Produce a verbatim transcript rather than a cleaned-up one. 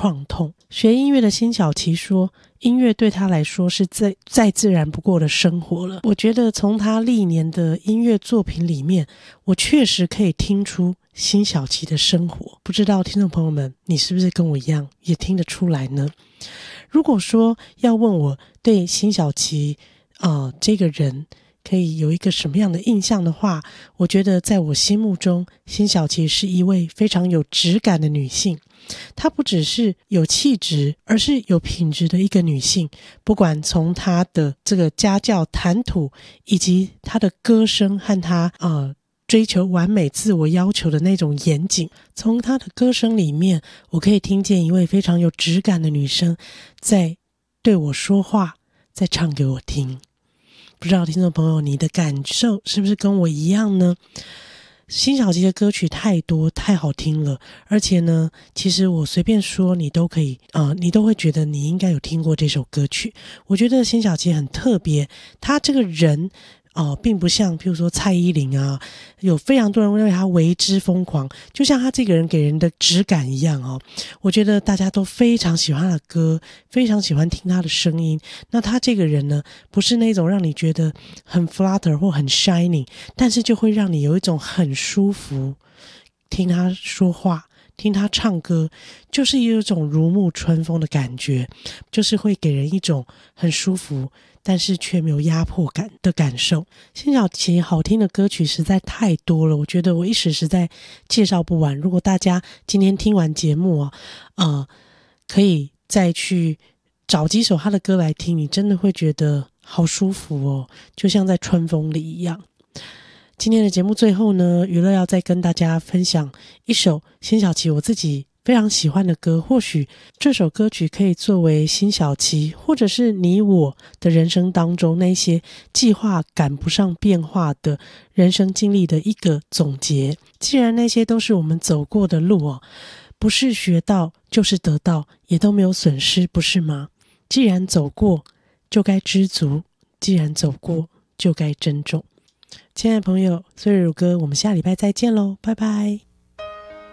创痛。学音乐的辛晓琪说，音乐对他来说是再再自然不过的生活了。我觉得从他历年的音乐作品里面，我确实可以听出辛晓琪的生活。不知道听众朋友们，你是不是跟我一样也听得出来呢？如果说要问我对辛晓琪呃这个人可以有一个什么样的印象的话，我觉得在我心目中，辛晓琪是一位非常有质感的女性。她不只是有气质，而是有品质的一个女性。不管从她的这个家教谈吐，以及她的歌声和她呃追求完美自我要求的那种严谨，从她的歌声里面，我可以听见一位非常有质感的女生在对我说话，在唱给我听。不知道听众朋友你的感受是不是跟我一样呢？辛晓琪的歌曲太多太好听了，而且呢其实我随便说你都可以呃，你都会觉得你应该有听过这首歌曲。我觉得辛晓琪很特别，她这个人哦、呃，并不像譬如说蔡依林啊，有非常多人认为她为之疯狂，就像她这个人给人的质感一样哦。我觉得大家都非常喜欢她的歌，非常喜欢听她的声音。那她这个人呢，不是那种让你觉得很 flutter 或很 shining， 但是就会让你有一种很舒服，听她说话，听她唱歌，就是有一种如沐春风的感觉，就是会给人一种很舒服但是却没有压迫感的感受。辛晓琪好听的歌曲实在太多了，我觉得我一时实在介绍不完。如果大家今天听完节目啊，呃，可以再去找几首他的歌来听，你真的会觉得好舒服哦，就像在春风里一样。今天的节目最后呢，娱乐要再跟大家分享一首辛晓琪我自己非常喜欢的歌，或许这首歌曲可以作为辛晓琪或者是你我的人生当中那些计划赶不上变化的人生经历的一个总结。既然那些都是我们走过的路哦，不是学到就是得到，也都没有损失，不是吗？既然走过就该知足，既然走过就该珍重。亲爱的朋友，岁月如歌，我们下礼拜再见咯，拜拜。